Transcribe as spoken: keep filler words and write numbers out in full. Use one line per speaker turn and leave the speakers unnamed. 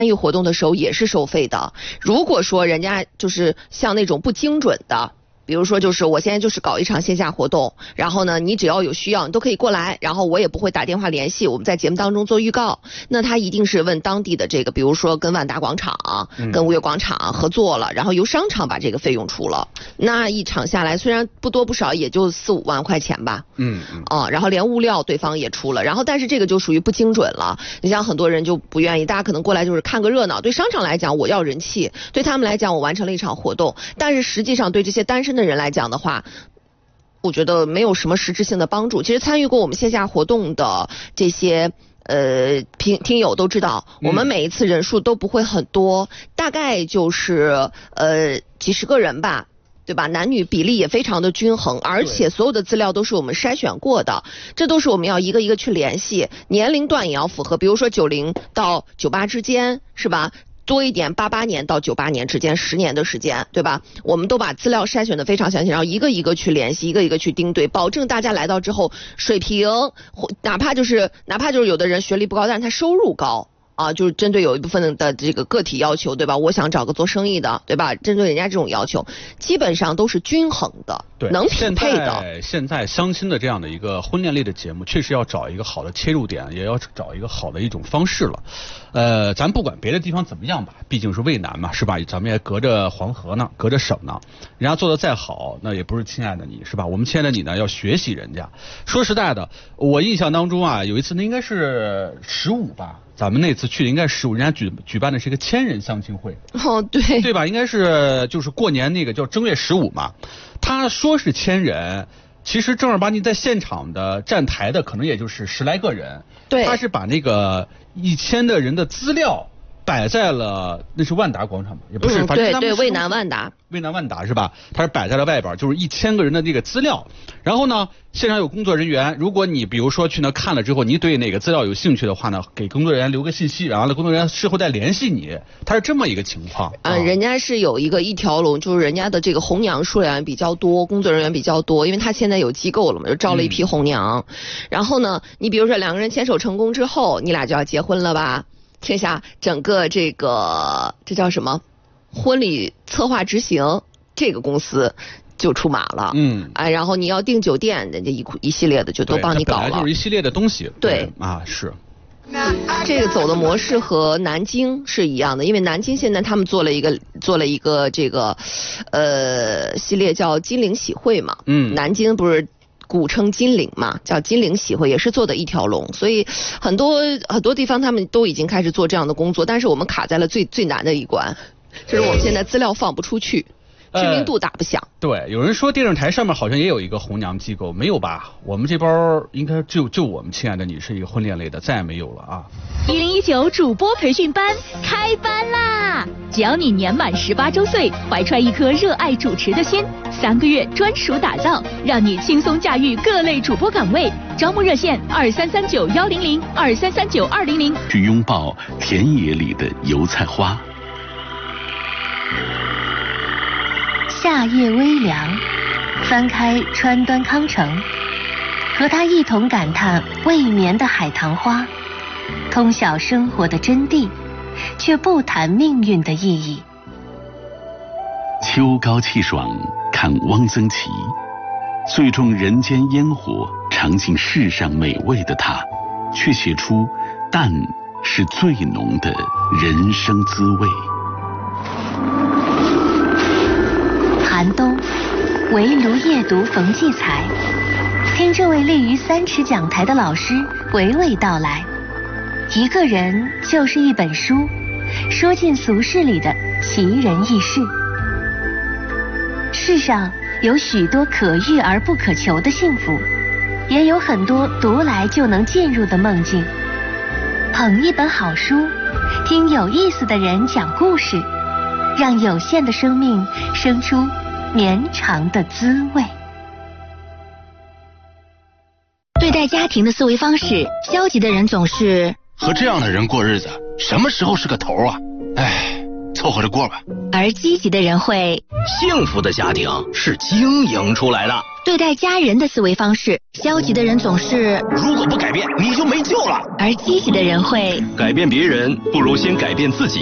参与活动的时候也是收费的。如果说人家就是像那种不精准的，比如说就是我现在就是搞一场线下活动，然后呢你只要有需要你都可以过来，然后我也不会打电话联系，我们在节目当中做预告，那他一定是问当地的这个，比如说跟万达广场、嗯、跟物业广场合作了，然后由商场把这个费用出了，那一场下来虽然不多不少也就四五万块钱吧，嗯嗯啊，然后连物料对方也出了，然后但是这个就属于不精准了，你像很多人就不愿意，大家可能过来就是看个热闹，对商场来讲我要人气，对他们来讲我完成了一场活动，但是实际上对这些单身的人来讲的话，我觉得没有什么实质性的帮助。其实参与过我们线下活动的这些呃听听友都知道，我们每一次人数都不会很多，嗯、大概就是呃几十个人吧，对吧？男女比例也非常的均衡，而且所有的资料都是我们筛选过的，这都是我们要一个一个去联系，年龄段也要符合，比如说九零到九八之间，是吧？多一点，八八年到九八年之间十年的时间，对吧？我们都把资料筛选的非常详细，然后一个一个去联系，一个一个去盯对，保证大家来到之后水平，哪怕就是哪怕就是有的人学历不高，但是他收入高啊，就是针对有一部分的这个个体要求，对吧？我想找个做生意的，对吧？针对人家这种要求，基本上都是均衡的，对，能匹配的。
现在现在相亲的这样的一个婚恋类的节目，确实要找一个好的切入点，也要找一个好的一种方式了。呃，咱不管别的地方怎么样吧，毕竟是渭南嘛，是吧？咱们也隔着黄河呢，隔着省呢，人家做的再好，那也不是亲爱的你，是吧？我们亲爱的你呢，要学习人家。说实在的，我印象当中啊，有一次那应该是十五吧。咱们那次去的应该是人家举举办的是一个千人相亲会，
哦对，
对吧？应该是就是过年那个叫正月十五嘛。他说是千人，其实正儿八经在现场的站台的可能也就是十来个人。
对，
他是把那个一千的人的资料摆在了，那是万达广场嘛，也不是，
嗯、
反正
对对，渭南万达，
渭南万达是吧？他是摆在了外边，就是一千个人的这个资料。然后呢，现场有工作人员，如果你比如说去那看了之后，你对哪个资料有兴趣的话呢，给工作人员留个信息，然后呢，工作人员事后再联系你，他是这么一个情况。
啊、嗯，人家是有一个一条龙，就是人家的这个红娘数量比较多，工作人员比较多，因为他现在有机构了嘛，就招了一批红娘。嗯、然后呢，你比如说两个人牵手成功之后，你俩就要结婚了吧？剩下整个这个这叫什么婚礼策划执行这个公司就出马了，嗯，啊，然后你要订酒店，人家一一系列的就都帮你搞了，
本来就是一系列的东西，
对,
对啊是。
这个走的模式和南京是一样的，因为南京现在他们做了一个做了一个这个呃系列叫金陵喜会嘛，嗯，南京不是古称金陵嘛，叫金陵喜会，也是做的一条龙，所以很多很多地方他们都已经开始做这样的工作，但是我们卡在了最最难的一关，就是我们现在资料放不出去，知名度打不响。
呃、对，有人说电视台上面好像也有一个红娘机构，没有吧？我们这包应该就就我们亲爱的你是一个婚恋类的，再也没有了啊。
一零一九主播培训班开班啦！只要你年满十八周岁，怀揣一颗热爱主持的心，三个月专属打造，让你轻松驾驭各类主播岗位。招募热线二三三九幺零零二三三九二零零。
去拥抱田野里的油菜花。
夏夜微凉，翻开川端康成，和他一同感叹未眠的海棠花，通晓生活的真谛，却不谈命运的意义。
秋高气爽，看汪曾祺，最重人间烟火，尝尽世上美味的他，却写出淡是最浓的人生滋味。
寒冬，围炉夜读冯骥才，听这位立于三尺讲台的老师娓娓道来。一个人就是一本书，说尽俗世里的奇人异事。世上有许多可遇而不可求的幸福，也有很多读来就能进入的梦境。捧一本好书，听有意思的人讲故事，让有限的生命生出绵长的滋味。
对待家庭的思维方式，消极的人总是
和这样的人过日子，什么时候是个头啊？哎， 凑合着过吧。
而积极的人会，
幸福的家庭是经营出来的。
对待家人的思维方式，消极的人总是
如果不改变，你就没救了。
而积极的人会，
改变别人不如先改变自己。